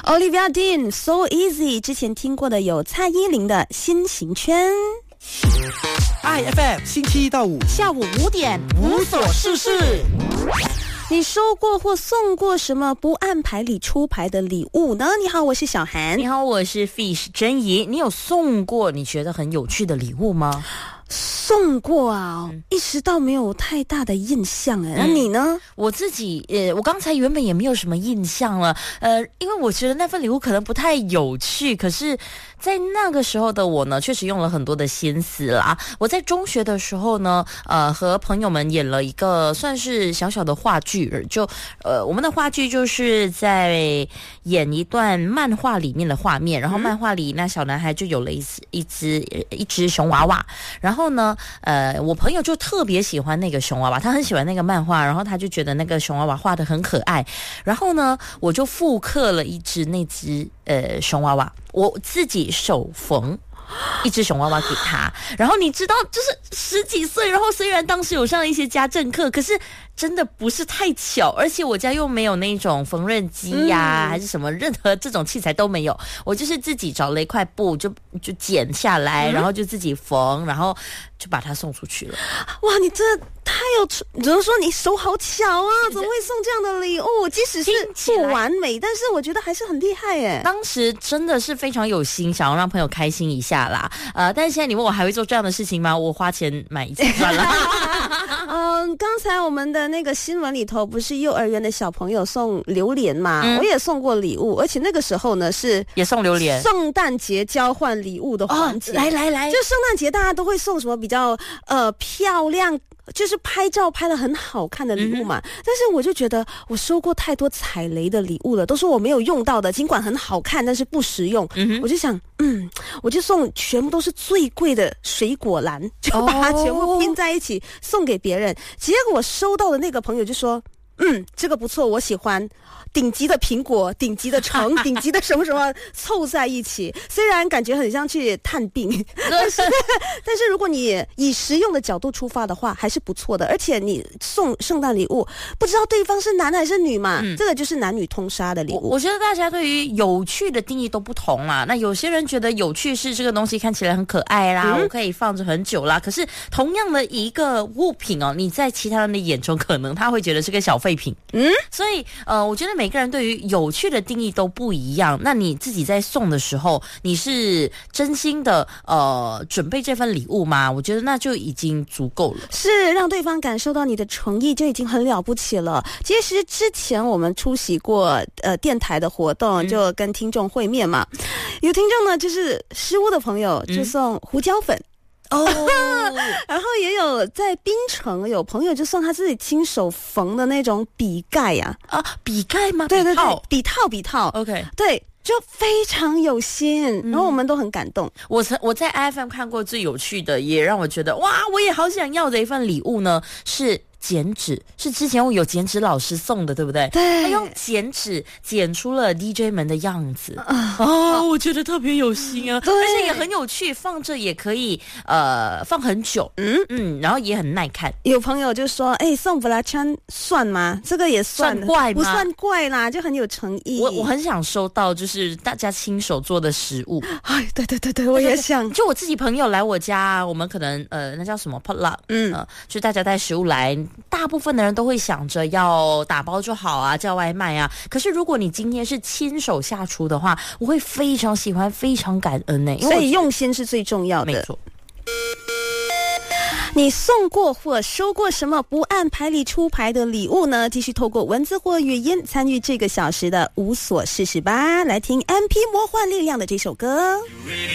Olivia Dean So Easy， 之前听过的有蔡依林的心形圈。 IFM 星期一到五下午5点无所事事。 你收过或送过什么不按牌理出牌的礼物呢？你好，我是小韩。 你好，我是 Fish 珍怡。你有送过你觉得很有趣的礼物吗？ 送过啊，一时倒没有太大的印象哎。那你呢？ 我自己我刚才原本也没有什么印象了，因为我觉得那份礼物可能不太有趣，可是在那个时候的我呢，确实用了很多的心思啦。我在中学的时候呢，和朋友们演了一个算是小小的话剧，我们的话剧就是在演一段漫画里面的画面，然后漫画里那小男孩就有了一只熊娃娃，然后呢，我朋友就特别喜欢那个熊娃娃，他很喜欢那个漫画，然后他就觉得那个熊娃娃画得很可爱，然后呢，我就复刻了那只熊娃娃，我自己手缝一只熊娃娃给他，然后你知道，就是10几岁，然后虽然当时有上了一些家政课，可是真的不是太巧，而且我家又没有那种缝纫机呀，还是什么，任何这种器材都没有，我就是自己找了一块布，就剪下来，然后就自己缝，然后就把它送出去了。 哇，你真的太有，只能说你手好巧啊！怎么会送这样的礼物？即使是不完美，但是我觉得还是很厉害耶。 当时真的是非常有心，想要让朋友开心一下啦。但是现在你问我还会做这样的事情吗？我花钱买一次算了。 刚才我们的那个新闻里头不是幼儿园的小朋友送榴莲嘛？我也送过礼物，而且那个时候呢是也送榴莲， 圣诞节交换礼物的环节。 来， 就圣诞节大家都会送什么比较漂亮，就是拍照拍得很好看的礼物嘛。但是我就觉得我收过太多踩雷的礼物了，都是我没有用到的，尽管很好看，但是不实用。我就想，我就送全部都是最贵的水果篮，就把它全部拼在一起送给别人。结果我收到的那个朋友就说，这个不错，我喜欢。顶级的苹果，顶级的橙，顶级的什么什么凑在一起，虽然感觉很像去探病，但是如果你以实用的角度出发的话，还是不错的。而且你送圣诞礼物，不知道对方是男还是女嘛，这个就是男女通杀的礼物。 我觉得大家对于有趣的定义都不同啦。那有些人觉得有趣是这个东西看起来很可爱啦，我可以放着很久啦。可是同样的一个物品哦，你在其他人的眼中可能他会觉得是个小废品。所以我觉得每个人对于有趣的定义都不一样。那你自己在送的时候，你是真心的准备这份礼物吗？我觉得那就已经足够了， 是让对方感受到你的诚意就已经很了不起了。其实之前我们出席过电台的活动，就跟听众会面嘛，有听众呢就是失物的朋友就送胡椒粉。然后也有在槟城有朋友就送他自己亲手缝的那种笔盖呀。 笔盖吗？ 对，笔套 OK， 对，就非常有心，然后我们都很感动。 我在 IFM 看过最有趣的，也让我觉得哇，我也好想要的一份礼物呢，是剪纸，是之前我有剪纸老师送的，对不对？ 对， 他用剪纸剪出了 DJ 们的样子我觉得特别有心啊，而且也很有趣，放着也可以放很久，然后也很耐看。 有朋友就说，送布拉川算吗？这个也算怪吗？ 不算怪啦，就很有诚意。 我很想收到就是大家亲手做的食物。 对，我也想。 就我自己朋友来我家，我们可能那叫什么 potluck，就大家带食物来。大部分的人都会想着要打包就好啊，叫外卖啊。可是如果你今天是亲手下厨的话，我会非常喜欢，非常感恩因为所以用心是最重要的。 没错。 你送过或收过什么不按牌理出牌的礼物呢？继续透过文字或语音参与这个小时的无所事事吧。来听 MP 魔幻力量的这首歌。